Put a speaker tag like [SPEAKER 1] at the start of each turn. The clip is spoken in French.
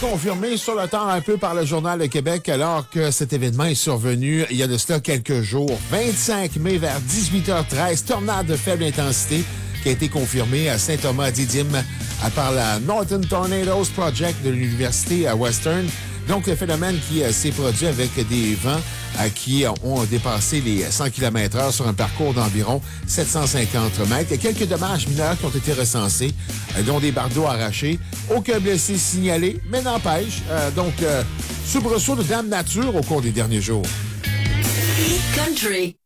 [SPEAKER 1] Confirmé sur le temps un peu par le Journal de Québec alors que cet événement est survenu il y a de cela quelques jours. 25 mai vers 18h13, tornade de faible intensité qui a été confirmée à Saint-Thomas-Didyme par la Northern Tornadoes Project de l'Université à Western. Donc, le phénomène qui s'est produit avec des vents qui ont dépassé les 100 km/h sur un parcours d'environ 750 mètres. Il y a quelques dommages mineurs qui ont été recensés, dont des bardeaux arrachés. Aucun blessé signalé, mais n'empêche. Donc, soubresaut de Dame Nature au cours des derniers jours.
[SPEAKER 2] Country.